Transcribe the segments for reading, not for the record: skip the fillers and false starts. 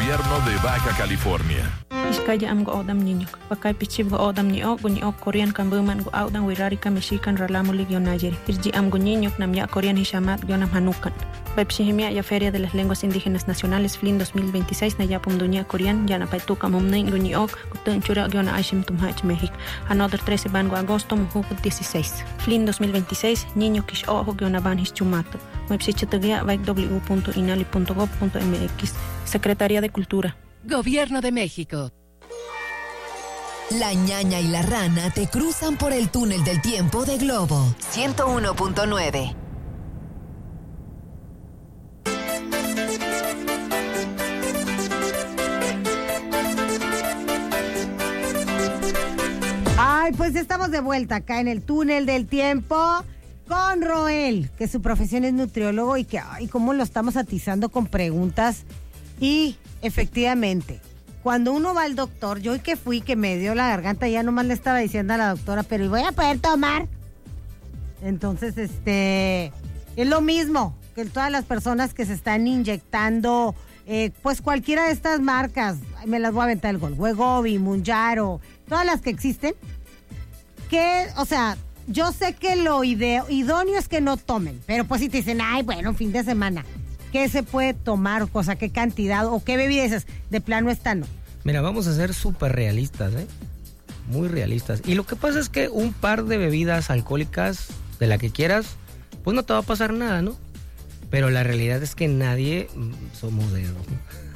Gobierno de Baja California. Iskaya am go odam niño. Pakay pichib go odam ni o Korean kambuman go audan wirari kamishikan ralamu ligionayeri. Irji am go niño nam ya Korean hishamat gionam hanukan. Pepsihimia ya Feria de las Lenguas Indígenas Nacionales FLIN 2026 na yapum dunia Korean ya na paituka momnein go ni ok gutun chura giona aishim tumhach México. Another 13 bango agosto muhukut 16. FLIN 2026 niño kish ojo giona ban hischumato. Website www.inali.gov.mx. Secretaría de Cultura. Gobierno de México. La ñaña y la rana te cruzan por el túnel del tiempo de Globo 101.9. Ay, pues estamos de vuelta acá en el túnel del tiempo con Roel, que su profesión es nutriólogo y que, ay, cómo lo estamos atizando con preguntas. Y efectivamente, cuando uno va al doctor, yo hoy que fui, que me dio la garganta, ya nomás le estaba diciendo a la doctora, pero ¿y voy a poder tomar? Entonces, es lo mismo que todas las personas que se están inyectando, pues cualquiera de estas marcas, me las voy a aventar el gol, Wegovy, Mounjaro, todas las que existen, que, o sea, yo sé que lo idóneo es que no tomen, pero pues si te dicen, ay, bueno, fin de semana, ¿qué se puede tomar? O sea, ¿qué cantidad o qué bebidas de plano están? No. Mira, vamos a ser súper realistas, muy realistas. Y lo que pasa es que un par de bebidas alcohólicas, de la que quieras, pues no te va a pasar nada, ¿no? Pero la realidad es que nadie somos dedos, ¿no?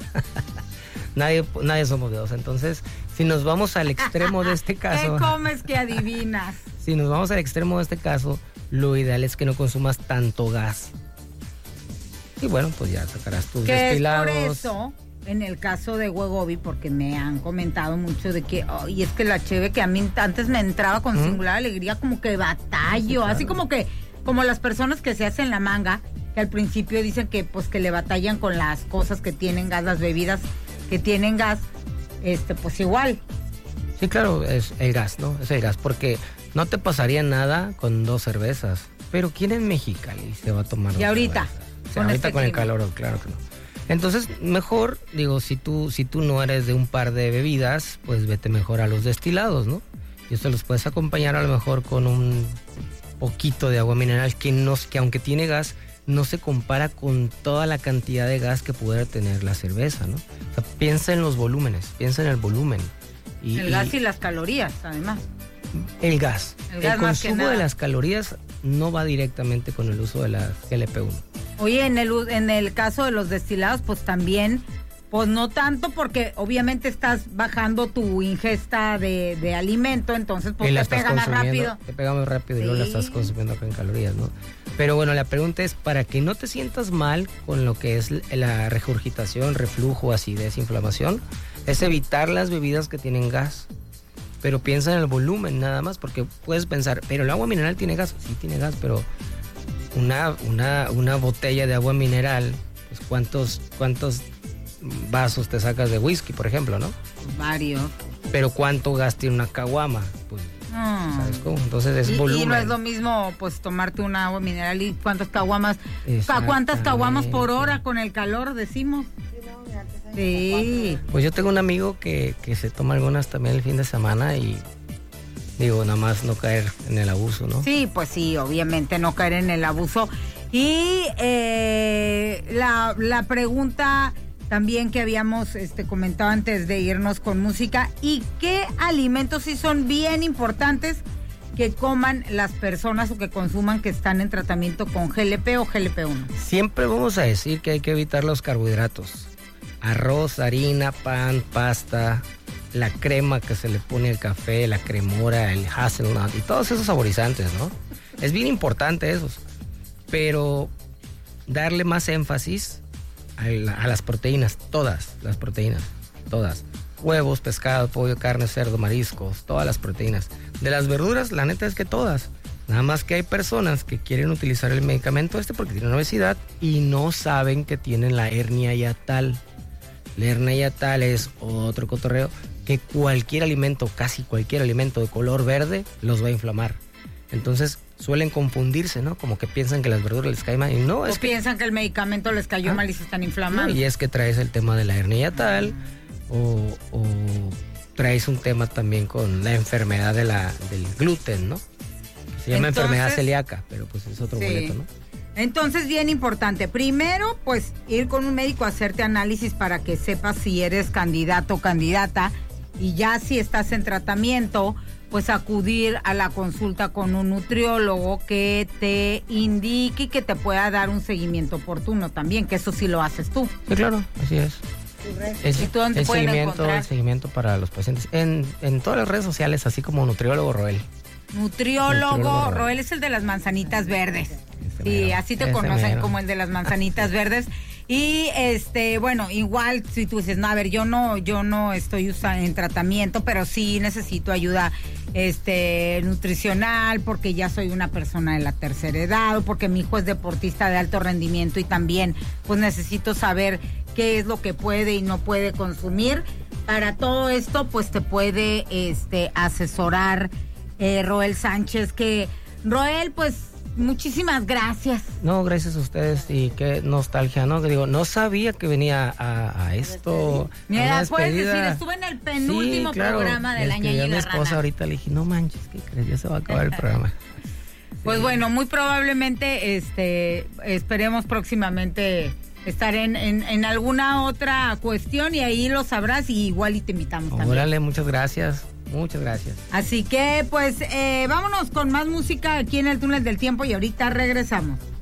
Nadie somos dedos. Entonces, si nos vamos al extremo de este caso... ¿Qué comes que adivinas? Si nos vamos al extremo de este caso, lo ideal es que no consumas tanto gas. Y bueno, pues ya sacarás tus destilados. Es por eso, en el caso de Wegovy, porque me han comentado mucho de que, y es que la cheve que a mí antes me entraba con singular alegría, como que batallo, sí, claro. Así como las personas que se hacen la manga, que al principio dicen que pues que le batallan con las cosas que tienen gas, las bebidas que tienen gas, pues igual. Sí, claro, es el gas, ¿no? Es el gas, porque no te pasaría nada con 2 cervezas, pero ¿quién en Mexicali se va a tomar 2 y ahorita? cervezas? O sea, ahorita con el calor, claro que no. Entonces, mejor, digo, si tú no eres de un par de bebidas, pues vete mejor a los destilados, ¿no? Y esto los puedes acompañar a lo mejor con un poquito de agua mineral que aunque tiene gas, no se compara con toda la cantidad de gas que pudiera tener la cerveza, ¿no? O sea, piensa en los volúmenes, piensa en el volumen. El gas y las calorías, además. El gas el consumo de las calorías no va directamente con el uso de la GLP-1. Oye, en el caso de los destilados, pues también, pues no tanto, porque obviamente estás bajando tu ingesta de alimento, entonces pues te pega más rápido. Te pega más rápido, sí. Y luego la estás consumiendo acá en calorías, ¿no? Pero bueno, la pregunta es, para que no te sientas mal con lo que es la regurgitación, reflujo, acidez, inflamación, es evitar las bebidas que tienen gas. Pero piensa en el volumen nada más, porque puedes pensar, pero el agua mineral tiene gas. Sí, tiene gas, pero una botella de agua mineral, pues ¿cuántos vasos te sacas de whisky, por ejemplo, no? Varios. Pero ¿cuánto gas tiene una caguama? Pues, ¿sabes cómo? Entonces es volumen. Y no es lo mismo, pues, tomarte una agua mineral y cuántas caguamas por hora con el calor, decimos. Sí. Pues yo tengo un amigo que se toma algunas también el fin de semana y digo, nada más no caer en el abuso, ¿no? Sí, pues sí, obviamente no caer en el abuso. Y la pregunta también que habíamos comentado antes de irnos con música, ¿y qué alimentos sí son bien importantes que coman las personas o que consuman que están en tratamiento con GLP o GLP-1? Siempre vamos a decir que hay que evitar los carbohidratos. Arroz, harina, pan, pasta, la crema que se le pone al café, la cremora, el hazelnut y todos esos saborizantes, ¿no? Es bien importante esos, pero darle más énfasis a las proteínas, todas las proteínas, todas. Huevos, pescado, pollo, carne, cerdo, mariscos, todas las proteínas. De las verduras, la neta es que todas. Nada más que hay personas que quieren utilizar el medicamento porque tienen obesidad y no saben que tienen la hernia hiatal. La hernia hiatal es otro cotorreo que cualquier alimento, casi cualquier alimento de color verde, los va a inflamar. Entonces, suelen confundirse, ¿no? Como que piensan que las verduras les caen mal y no, O piensan que el medicamento les cayó mal y se están inflamando. No, y es que traes el tema de la hernia yatal o traes un tema también con la enfermedad del gluten, ¿no? Se llama enfermedad celíaca, pero pues es otro boleto, ¿no? Entonces, bien importante. Primero, pues, ir con un médico a hacerte análisis para que sepas si eres candidato o candidata. Y ya si estás en tratamiento, pues acudir a la consulta con un nutriólogo que te indique y que te pueda dar un seguimiento oportuno también, que eso sí lo haces tú. Sí, claro, así es. ¿Y tú dónde pueden encontrar? El seguimiento para los pacientes en todas las redes sociales, así como Nutriólogo Roel. Nutriólogo Roel es el de las manzanitas verdes. Sí, así te conocen como el de las manzanitas verdes. Y bueno, igual si tú dices, no, a ver, yo no estoy en tratamiento, pero sí necesito ayuda nutricional porque ya soy una persona de la tercera edad o porque mi hijo es deportista de alto rendimiento y también pues necesito saber qué es lo que puede y no puede consumir. Para todo esto pues te puede asesorar Roel Sánchez, que Roel, pues muchísimas gracias. No, gracias a ustedes y qué nostalgia, ¿no? Digo, no sabía que venía a esto. Mira, puedes decir, estuve en el penúltimo programa del año y mi esposa ahorita le dije, no manches, ¿qué crees? Ya se va a acabar el programa. Pues bueno, muy probablemente esperemos próximamente estar en alguna otra cuestión y ahí lo sabrás y igual y te invitamos también. Órale, muchas gracias. Muchas gracias. Así que, pues, vámonos con más música aquí en el Túnel del Tiempo y ahorita regresamos.